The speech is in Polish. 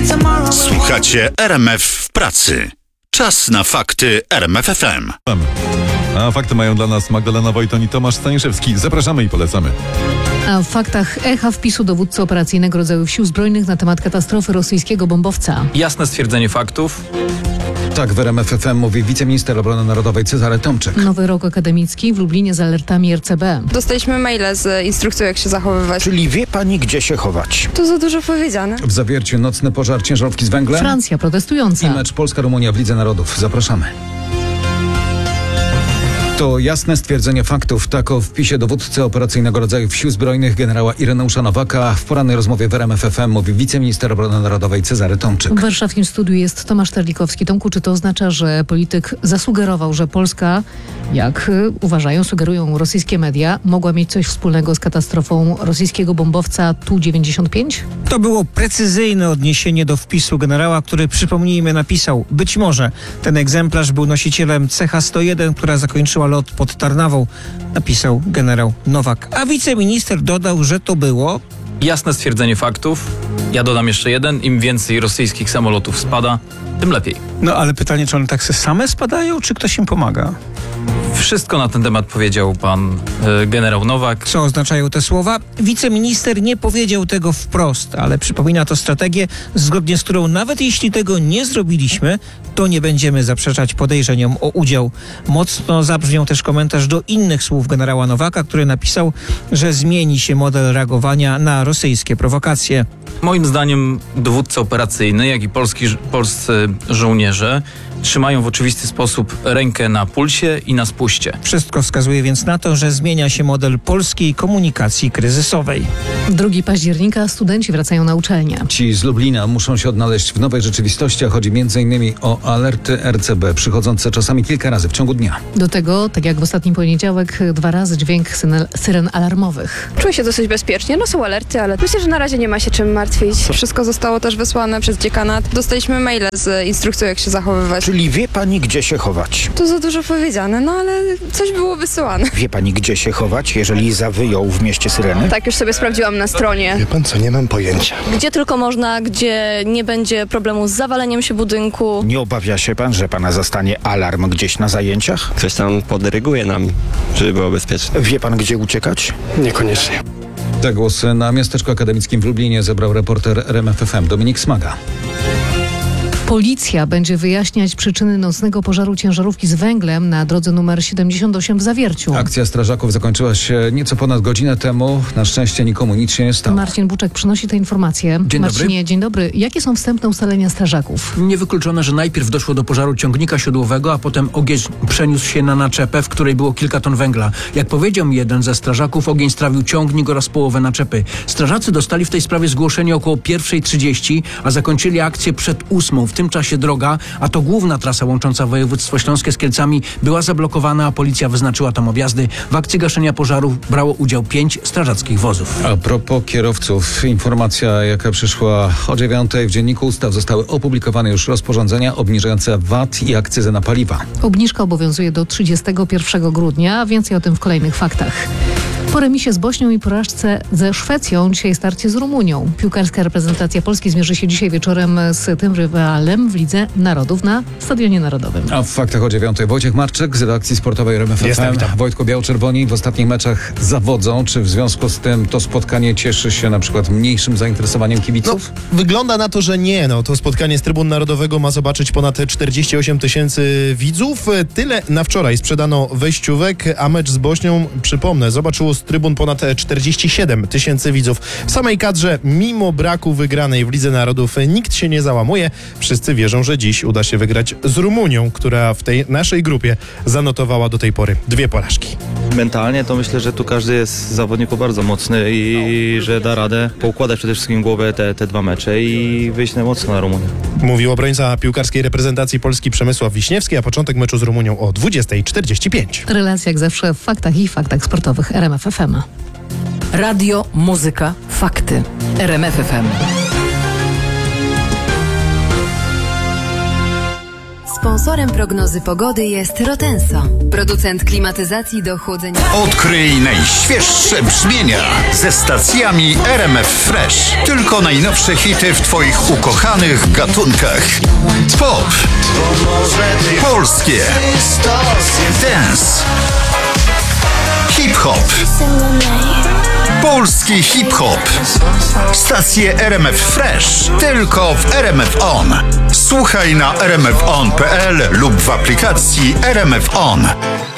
Słuchacie RMF w pracy. Czas na fakty RMF FM. A fakty mają dla nas Magdalena Wojton i Tomasz Staniszewski. Zapraszamy i polecamy. A w faktach echa wpisu dowódcy operacyjnego rodzajów sił zbrojnych na temat katastrofy rosyjskiego bombowca. Jasne stwierdzenie faktów. Tak w RMF FM mówi wiceminister obrony narodowej Cezary Tomczyk. Nowy rok akademicki w Lublinie z alertami RCB. Dostaliśmy maile z instrukcją, jak się zachowywać. Czyli wie pani, gdzie się chować? To za dużo powiedziane. W Zawierciu nocny pożar ciężarówki z węglem. Francja protestująca. I mecz Polska-Rumunia w Lidze Narodów. Zapraszamy. To jasne stwierdzenie faktów. Tak o wpisie dowódcy operacyjnego rodzajów sił zbrojnych generała Ireneusza Nowaka w porannej rozmowie w RMF FM mówi wiceminister obrony narodowej Cezary Tomczyk. W warszawskim studiu jest Tomasz Terlikowski. Tomku, czy to oznacza, że polityk zasugerował, że Polska, jak sugerują rosyjskie media, mogła mieć coś wspólnego z katastrofą rosyjskiego bombowca Tu-95? To było precyzyjne odniesienie do wpisu generała, który, przypomnijmy, napisał: być może ten egzemplarz był nosicielem CH-101, która zakończyła lot pod Tarnawą, napisał generał Nowak. A wiceminister dodał, że to było Jasne stwierdzenie faktów. Ja dodam jeszcze jeden. Im więcej rosyjskich samolotów spada, tym lepiej. No ale pytanie, czy one tak same spadają, czy ktoś im pomaga? Wszystko na ten temat powiedział pan generał Nowak. Co oznaczają te słowa? Wiceminister nie powiedział tego wprost, ale przypomina to strategię, zgodnie z którą nawet jeśli tego nie zrobiliśmy, to nie będziemy zaprzeczać podejrzeniom o udział. Mocno zabrzmiał też komentarz do innych słów generała Nowaka, który napisał, że zmieni się model reagowania na rosyjskie prowokacje. Moim zdaniem dowódca operacyjny, jak i polscy żołnierze trzymają w oczywisty sposób rękę na pulsie i na spuście. Wszystko wskazuje więc na to, że zmienia się model polskiej komunikacji kryzysowej. 2 października studenci wracają na uczelnię. Ci z Lublina muszą się odnaleźć w nowej rzeczywistości, a chodzi m.in. o alerty RCB, przychodzące czasami kilka razy w ciągu dnia. Do tego, tak jak w ostatni poniedziałek, 2 razy dźwięk syren alarmowych. Czuję się dosyć bezpiecznie. No są alerty, ale myślę, że na razie nie ma się czym martwić. Wszystko zostało też wysłane przez dziekanat. Dostaliśmy maile z instrukcją, jak się zachowywać. Czyli wie pani, gdzie się chować? To za dużo powiedziane, no ale coś było wysyłane. Wie pani, gdzie się chować, jeżeli zawyją w mieście syreny? Tak, już sobie sprawdziłam na stronie. Wie pan co, nie mam pojęcia. Gdzie tylko można, gdzie nie będzie problemu z zawaleniem się budynku. Nie obawia się pan, że pana zastanie alarm gdzieś na zajęciach? Coś tam podryguje nam, żeby było bezpiecznie. Wie pan, gdzie uciekać? Niekoniecznie. Te głosy na miasteczku akademickim w Lublinie zebrał reporter RMF FM Dominik Smaga. Policja będzie wyjaśniać przyczyny nocnego pożaru ciężarówki z węglem na drodze numer 78 w Zawierciu. Akcja strażaków zakończyła się nieco ponad godzinę temu. Na szczęście nikomu nic się nie stało. Marcin Buczek przynosi te informacje. Dzień dobry. Marcinie, dzień dobry. Jakie są wstępne ustalenia strażaków? Niewykluczone, że najpierw doszło do pożaru ciągnika siodłowego, a potem ogień przeniósł się na naczepę, w której było kilka ton węgla. Jak powiedział mi jeden ze strażaków, ogień strawił ciągnik oraz połowę naczepy. Strażacy dostali w tej sprawie zgłoszenie około 1:30, a zakończyli akcję przed 8:00. W tym czasie droga, a to główna trasa łącząca województwo śląskie z Kielcami, była zablokowana, a policja wyznaczyła tam objazdy. W akcji gaszenia pożarów brało udział 5 strażackich wozów. A propos kierowców, informacja, jaka przyszła o 9:00 w Dzienniku Ustaw, zostały opublikowane już rozporządzenia obniżające VAT i akcyzę na paliwa. Obniżka obowiązuje do 31 grudnia, więcej o tym w kolejnych faktach. Po remisie z Bośnią i porażce ze Szwecją dzisiaj starcie z Rumunią. Piłkarska reprezentacja Polski zmierzy się dzisiaj wieczorem z tym rywalem w Lidze Narodów na Stadionie Narodowym. A w faktach o 9:00 Wojciech Marczek z redakcji sportowej RMF FM. Wojtku, biało-czerwoni w ostatnich meczach zawodzą. Czy w związku z tym to spotkanie cieszy się na przykład mniejszym zainteresowaniem kibiców? No, wygląda na to, że nie. To spotkanie z Trybun Narodowego ma zobaczyć ponad 48 tysięcy widzów. Tyle na wczoraj sprzedano wejściówek, a mecz z Bośnią, przypomnę, zobaczyło z trybun ponad 47 tysięcy widzów. W samej kadrze, mimo braku wygranej w Lidze Narodów, nikt się nie załamuje. Wszyscy wierzą, że dziś uda się wygrać z Rumunią, która w tej naszej grupie zanotowała do tej pory 2 porażki. Mentalnie to myślę, że tu każdy jest z zawodników bardzo mocny i że da radę poukładać przede wszystkim głowę te 2 mecze i wyjść na mocno na Rumunię. Mówił obrońca piłkarskiej reprezentacji Polski Przemysław Wiśniewski, a początek meczu z Rumunią o 20:45. Relacja jak zawsze w faktach i faktach sportowych RMF FM. Radio, muzyka, fakty. RMF FM. Sponsorem prognozy pogody jest Rotenso, producent klimatyzacji do chłodzenia. Odkryj najświeższe brzmienia ze stacjami RMF Fresh. Tylko najnowsze hity w Twoich ukochanych gatunkach. Pop, polskie, dance, hip-hop, polski hip-hop. Stacje RMF Fresh tylko w RMF On. Słuchaj na rmfon.pl lub w aplikacji RMF On.